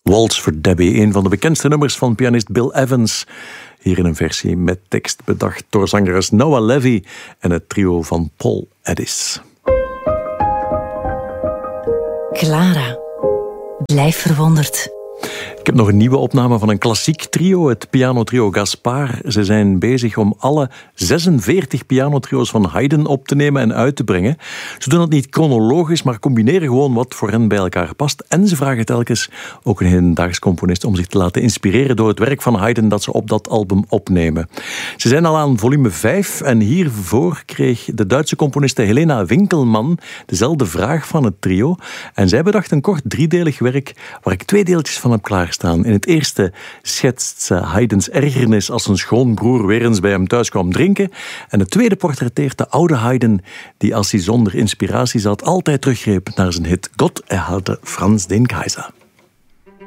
Waltz for Debbie, een van de bekendste nummers van pianist Bill Evans. Hier in een versie met tekst bedacht door zangeres Noah Levy en het trio van Paul Addis. Clara, blijf verwonderd. Ik heb nog een nieuwe opname van een klassiek trio, het pianotrio Gaspar. Ze zijn bezig om alle 46 pianotrio's van Haydn op te nemen en uit te brengen. Ze doen dat niet chronologisch, maar combineren gewoon wat voor hen bij elkaar past. En ze vragen telkens ook een hedendaags componist om zich te laten inspireren door het werk van Haydn dat ze op dat album opnemen. Ze zijn al aan volume 5 en hiervoor kreeg de Duitse componiste Helena Winkelman dezelfde vraag van het trio. En zij bedacht een kort driedelig werk waar ik 2 deeltjes van heb klaarstaan. In het eerste schetst ze Haydns ergernis als zijn schoonbroer weer eens bij hem thuis kwam drinken. En het tweede portretteert de oude Haydn die als hij zonder inspiratie zat altijd teruggreep naar zijn hit Gott erhalte Franz den Kaiser.